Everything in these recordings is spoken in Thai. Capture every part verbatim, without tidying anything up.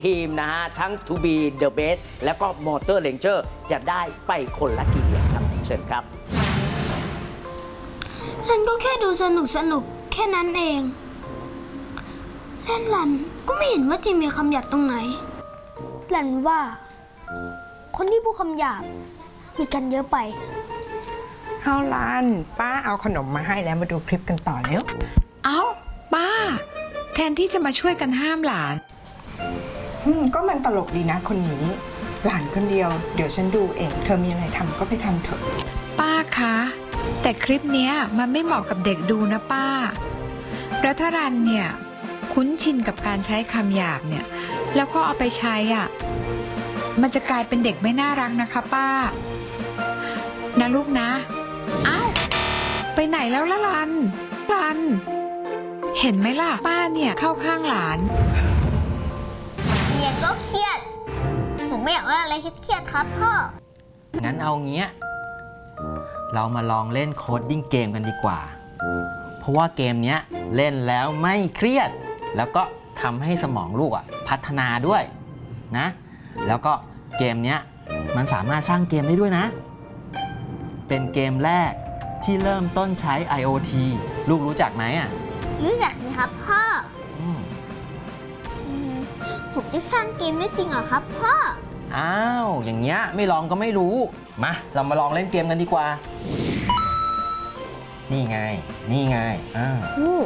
ทีมนะฮะทั้ง ทู บี The Best แล้วก็ Motor Ranger จะได้ไปคนละกี่เหรียญครับเชิญครับรันก็แค่ดูสนุกสนุกแค่นั้นเองเล่นรันก็ไม่เห็นว่าจะมีคำหยาบตรงไหนรันว่าคนที่พูดคำหยาบมีกันเยอะไปเอาลันป้าเอาขนมมาให้แล้วมาดูคลิปกันต่อเร็วเอ้าป้าแทนที่จะมาช่วยกันห้ามหลานอืมก็มันตลกดีนะคนนี้หลานคนเดียวเดี๋ยวฉันดูเองเธอมีอะไรทำก็ไปทำเถอะป้าคะแต่คลิปเนี้ยมันไม่เหมาะกับเด็กดูนะป้าแล้วถ้ารันเนี่ยคุ้นชินกับการใช้คำหยาบเนี่ยแล้วก็เอาไปใช้อ่ะมันจะกลายเป็นเด็กไม่น่ารักนะคะป้านะลูกนะอ้าวไปไหนแล้วล่ะรันรันเห็นไหมล่ะป้าเนี่ยเข้าข้างหลานเรียนก็เครียดผมไม่อยากเล่นอะไรเครียดครับพ่องั้นเอาเงี้ยเรามาลองเล่นโค้ดดิ้งเกมกันดีกว่าเพราะว่าเกมนี้เล่นแล้วไม่เครียดแล้วก็ทำให้สมองลูกอ่ะพัฒนาด้วยนะแล้วก็เกมนี้มันสามารถสร้างเกมได้ด้วยนะเป็นเกมแรกที่เริ่มต้นใช้ ไอ โอ ที ลูกรู้จักไหมอ่ะรู้จักสิครับพ่อผมจะสร้างเกมได้จริงเหรอครับพ่ออ้าวอย่างเงี้ยไม่ลองก็ไม่รู้มาเรามาลองเล่นเกมกันดีกว่านี่ไงนี่ไงอ้าว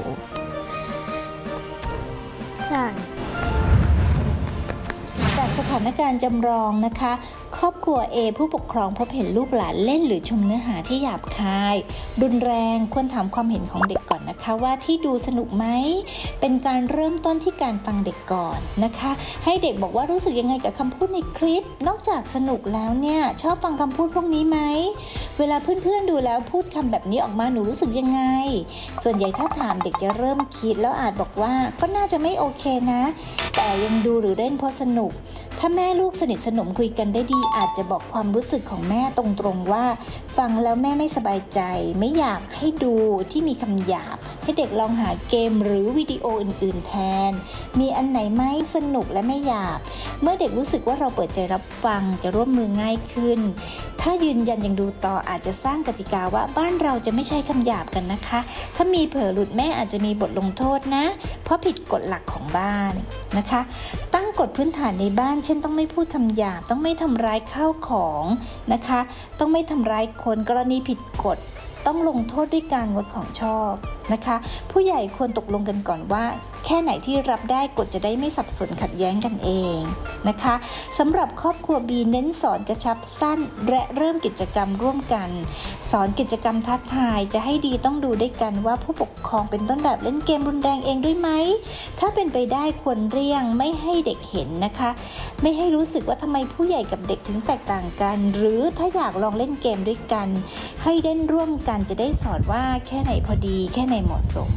จากสถานการณ์จำลองนะคะครอบครัว A ผู้ปกครองพบเห็นลูกหลานเล่นหรือชมเนื้อหาที่หยาบคายรุนแรงควรถามความเห็นของเด็กก่อนนะคะว่าที่ดูสนุกไหมเป็นการเริ่มต้นที่การฟังเด็กก่อนนะคะให้เด็กบอกว่ารู้สึกยังไงกับคำพูดในคลิปนอกจากสนุกแล้วเนี่ยชอบฟังคำพูดพวกนี้ไหมเวลาเพื่อนๆดูแล้วพูดคำแบบนี้ออกมาหนูรู้สึกยังไงส่วนใหญ่ถ้าถามเด็กจะเริ่มคิดแล้วอาจบอกว่าก็น่าจะไม่โอเคนะแต่ยังดูหรือเล่นเพราะสนุกถ้าแม่ลูกสนิทสนมคุยกันได้ดีอาจจะบอกความรู้สึกของแม่ตรงๆว่าฟังแล้วแม่ไม่สบายใจไม่อยากให้ดูที่มีคำหยาบให้เด็กลองหาเกมหรือวิดีโออื่นๆแทนมีอันไหนไหมสนุกและไม่หยาบเมื่อเด็กรู้สึกว่าเราเปิดใจรับฟังจะร่วมมือง่ายขึ้นถ้ายืนยันยังดูต่ออาจจะสร้างกติกาว่าบ้านเราจะไม่ใช้คำหยาบกันนะคะถ้ามีเผลอหลุดแม่อาจจะมีบทลงโทษนะเพราะผิดกฎหลักของบ้านนะคะตั้งกฎพื้นฐานในบ้านเช่นต้องไม่พูดคำหยาบต้องไม่ทำร้ายข้าวของนะคะต้องไม่ทำร้ายคนกรณีผิดกฎต้องลงโทษด้วยการงดของชอบนะคะผู้ใหญ่ควรตกลงกันก่อนว่าแค่ไหนที่รับได้กฎจะได้ไม่สับสนขัดแย้งกันเองนะคะสำหรับครอบครัว B เน้นสอนกระชับสั้นและเริ่มกิจกรรมร่วมกันสอนกิจกรรมท้าทายจะให้ดีต้องดูด้วยกันว่าผู้ปกครองเป็นต้นแบบเล่นเกมรุนแรงเองด้วยไหมถ้าเป็นไปได้ควรเลี่ยงไม่ให้เด็กเห็นนะคะไม่ให้รู้สึกว่าทำไมผู้ใหญ่กับเด็กถึงแตกต่างกันหรือถ้าอยากลองเล่นเกมด้วยกันให้เล่นร่วมกันจะได้สอนว่าแค่ไหนพอดีแค่ไหนเหมาะสม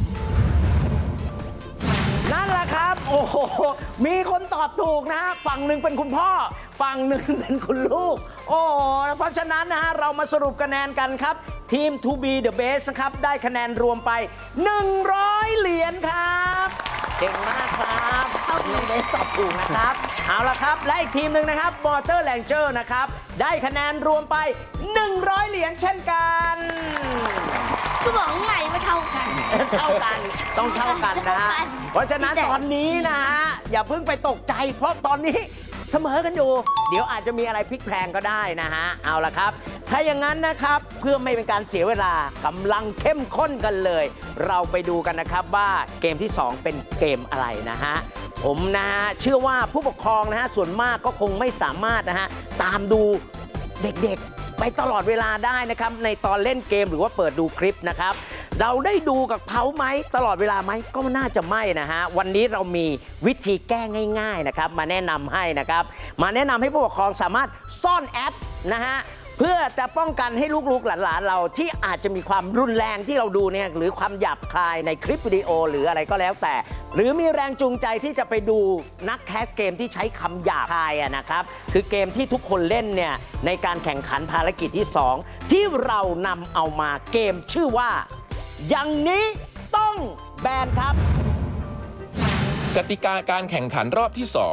นั่นแหละครับโอ้โหมีคนตอบถูกนะฝั่งหนึ่งเป็นคุณพ่อฝั่งหนึ่งเป็นคุณลูกโอ้เพราะฉะนั้นนะฮะเรามาสรุปคะแนนกันครับทีม ทู บี The Best นะครับได้คะแนนรวมไปหนึ่งร้อยเหรียญครับเก่งมากครับเข้าทีมเบสตอบถูกนะครับเอาละครับและอีกทีมหนึ่งนะครับ Motor Ranger นะครับได้คะแนนรวมไปหนึ่งร้อยเหรียญเช่นกันก็บอกไงไม่เท่ากันเท่ากันต้องเท่ากันนะฮะเพราะฉะนั้นตอนนี้นะฮะอย่าเพิ่งไปตกใจเพราะตอนนี้เสมอกันอยู่เดี๋ยวอาจจะมีอะไรพลิกแพลงก็ได้นะฮะเอาละครับถ้าอย่างนั้นนะครับเพื่อไม่เป็นการเสียเวลากำลังเข้มข้นกันเลยเราไปดูกันนะครับว่าเกมที่สองเป็นเกมอะไรนะฮะผมนะฮะเชื่อว่าผู้ปกครองนะฮะส่วนมากก็คงไม่สามารถนะฮะตามดูเด็กๆไปตลอดเวลาได้นะครับในตอนเล่นเกมหรือว่าเปิดดูคลิปนะครับเราได้ดูกับเขาไหมตลอดเวลาไหมก็น่าจะไม่นะฮะวันนี้เรามีวิธีแก้ง่ายๆนะครับมาแนะนำให้นะครับมาแนะนำให้ผู้ปกครองสามารถซ่อนแอปนะฮะเพื่อจะป้องกันให้ลูกๆหลานๆเราที่อาจจะมีความรุนแรงที่เราดูเนี่ยหรือความหยาบคายในคลิปวิดีโอหรืออะไรก็แล้วแต่หรือมีแรงจูงใจที่จะไปดูนักแคสเกมที่ใช้คำหยาบคายนะครับคือเกมที่ทุกคนเล่นเนี่ยในการแข่งขันภารกิจที่สองที่เรานำเอามาเกมชื่อว่าอย่างนี้ต้องแบนครับกติกาการแข่งขันรอบที่สอง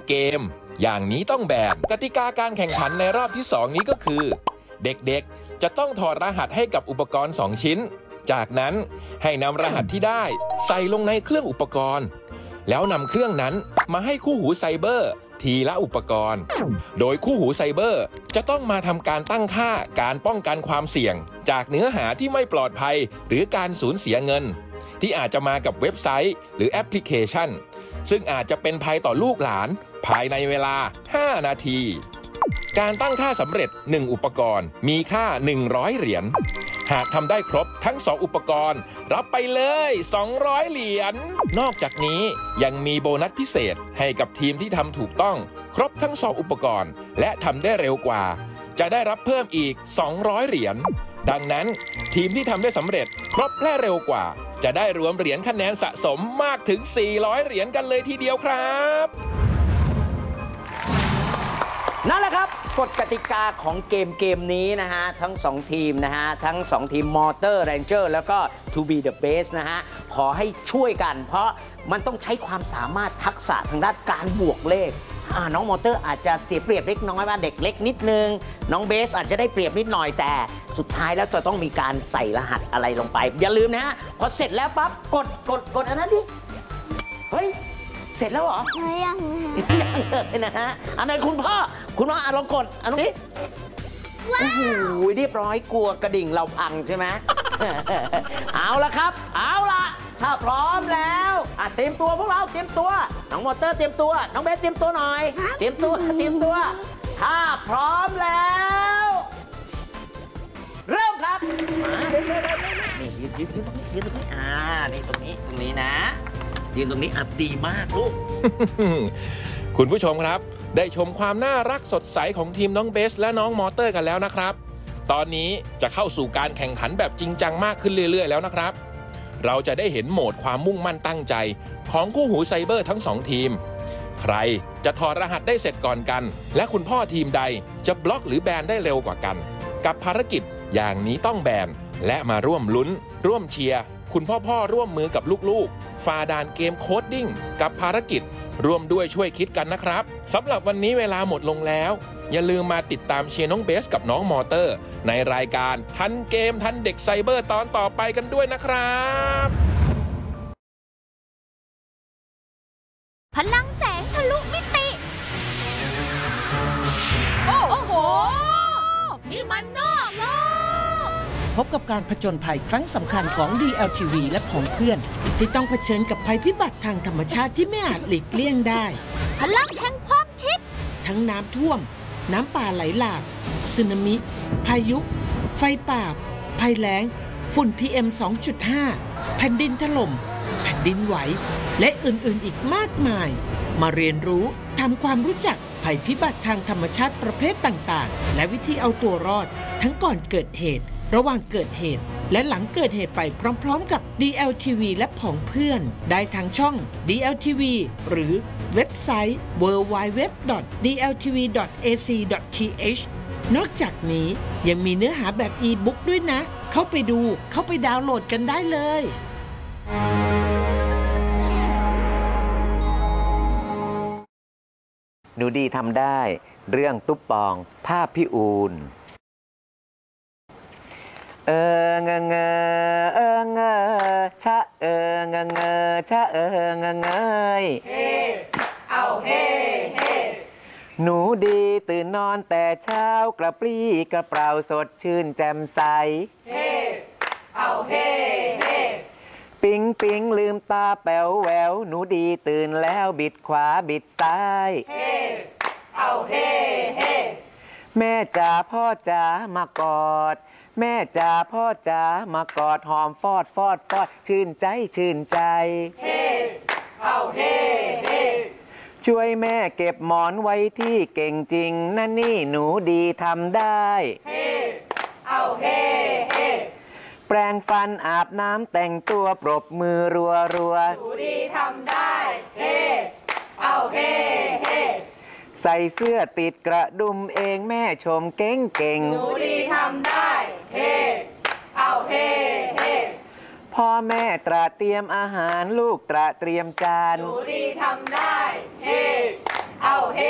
เกมอย่างนี้ต้องแบบกติกาการแข่งขันในรอบที่สองนี้ก็คือเด็กๆจะต้องถอดรหัสให้กับอุปกรณ์สองชิ้นจากนั้นให้นำรหัสที่ได้ใส่ลงในเครื่องอุปกรณ์แล้วนำเครื่องนั้นมาให้คู่หูไซเบอร์ทีละอุปกรณ์โดยคู่หูไซเบอร์จะต้องมาทำการตั้งค่าการป้องกันความเสี่ยงจากเนื้อหาที่ไม่ปลอดภัยหรือการสูญเสียเงินที่อาจจะมากับเว็บไซต์หรือแอปพลิเคชันซึ่งอาจจะเป็นภัยต่อลูกหลานภายในเวลาห้านาทีการตั้งค่าสำเร็จหนึ่งอุปกรณ์มีค่าหนึ่งร้อยเหรียญหากทำได้ครบทั้งสองอุปกรณ์รับไปเลยสองร้อยเหรียญนอกจากนี้ยังมีโบนัสพิเศษให้กับทีมที่ทำถูกต้องครบทั้งสองอุปกรณ์และทำได้เร็วกว่าจะได้รับเพิ่มอีกสองร้อยเหรียญดังนั้นทีมที่ทำได้สำเร็จครบและเร็วกว่าจะได้รวมเหรียญคะแนนสะสมมากถึงสี่ร้อยเหรียญกันเลยทีเดียวครับนั่นแหละครับกฎกติกาของเกมเกมนี้นะฮะทั้งสองทีมนะฮะทั้งสองทีม Motor Ranger แล้วก็ To Be The Best นะฮะขอให้ช่วยกันเพราะมันต้องใช้ความสามารถทักษะทางด้านการบวกเลขน้องมอเตอร์อาจจะเสียเปรียบเล็กน้อยว่าเด็กเล็กนิดนึงน้องเบสอาจจะได้เปรียบนิดหน่อยแต่สุดท้ายแล้วจะต้องมีการใส่รหัสอะไรลงไปอย่าลืมนะฮะพอเสร็จแล้วปั๊บกดกดกดอันนั้นดิเฮ้ยเสร็จแล้วเหรอยังยังเลยนะฮะอันนั้นคุณพ่อคุณพ่ออ่ะลองกดอันนี้โอ้โหเรียบร้อยกลัวกระดิ่งเราพังใช่ไหม เอาละครับเอาละถ้าพร้อมแล้วอ่ะเตรียมตัวพวกเราเตรียมตัวน้องมอเตอร์เตรียมตัวน้องเบสเตรียมตัวหน่อยเตรียมตัวเตรียมตัวถ้าพร้อมแล้วเริ่มครับมาเร็วเร็วเร็วนี่ยืนยืนยืนตรงนี้ยืนตรงนี้อ่านี่ตรงนี้ตรงนี้นะยืนตรงนี้อ่ะดีมากลูกคุณผู้ชมครับได้ชมความน่ารักสดใสของทีมน้องเบสและน้องมอเตอร์กันแล้วนะครับตอนนี้จะเข้าสู่การแข่งขันแบบจริงจังมากขึ้นเรื่อยๆแล้วนะครับเราจะได้เห็นโหมดความมุ่งมั่นตั้งใจของคู่หูไซเบอร์ทั้งสองทีมใครจะถอดรหัสได้เสร็จก่อนกันและคุณพ่อทีมใดจะบล็อกหรือแบนได้เร็วกว่ากันกับภารกิจอย่างนี้ต้องแบนและมาร่วมลุ้นร่วมเชียร์คุณพ่อพ่อร่วมมือกับลูกๆฝ่าด่านเกมโคดดิ้งกับภารกิจร่วมด้วยช่วยคิดกันนะครับสำหรับวันนี้เวลาหมดลงแล้วอย่าลืมมาติดตามเชียร์น้องเบสกับน้องมอเตอร์ในรายการทันเกมทันเด็กไซเบอร์ตอนต่อไปกันด้วยนะครับพลังแสงทะลุมิติโอ้โหนี่มันนอกโลกพบกับการผจญภัยครั้งสำคัญของ ดี แอล ที วี และผองเพื่อนที่ต้องเผชิญกับภัยพิบัติทางธรรมชาติที่ไม่อาจหลีกเลี่ยงได้พลังแห่งความคิดทั้งน้ำท่วมน้ำป่าไหลหลากสึนามิพายุไฟป่าภัยแล้งฝุ่น พี เอ็ม สองจุดห้า แผ่นดินถล่มแผ่นดินไหวและอื่นๆอีกมากมายมาเรียนรู้ทำความรู้จักภัยพิบัติทางธรรมชาติประเภทต่างๆและวิธีเอาตัวรอดทั้งก่อนเกิดเหตุระหว่างเกิดเหตุและหลังเกิดเหตุไปพร้อมๆกับ ดี แอล ที วี และผองเพื่อนได้ทางช่อง ดี แอล ที วี หรือเว็บไซต์ ดับเบิลยู ดับเบิลยู ดับเบิลยู ดอท ดี แอล ที วี ดอท เอ ซี ดอท ที เอช นอกจากนี้ยังมีเนื้อหาแบบอีบุ๊กด้วยนะเข้าไปดูเข้าไปดาวน์โหลดกันได้เลยหนูดีทำได้เรื่องตุ๊บปองภาพพี่อูนเออเงเงเออเงชะเออเงเงชะเออเงเงยเฮเอาเฮเฮหนูดีตื่นนอนแต่เช้ากระปรี้กระเปร่าสดชื่นแจ่มใสเฮเอาเฮเฮปิ๊งปิ๊งลืมตาแป๋วแหววหนูดีตื่นแล้วบิดขวาบิดซ้ายเฮเอาเฮเฮแม่จ๋าพ่อจ๋ามากอดแม่จ๋าพ่อจ๋ามากอดหอมฟอดฟอดฟอดชื่นใจชื่นใจเฮเอาเฮเฮช่วยแม่เก็บหมอนไว้ที่เก่งจริงนั่นนี่หนูดีทำได้เฮเอาเฮเฮแปรงฟันอาบน้ำแต่งตัวปรบมือรัวรัวหนูดีทำได้เฮเอาเฮเฮใส่เสื้อติดกระดุมเองแม่ชมเก่งเก่งหนูดีทำได้เฮเอาเฮเฮพ่อแม่ตระเตรียมอาหารลูกตระเตรียมจานหนูดีทำได้เฮเอเอาเฮ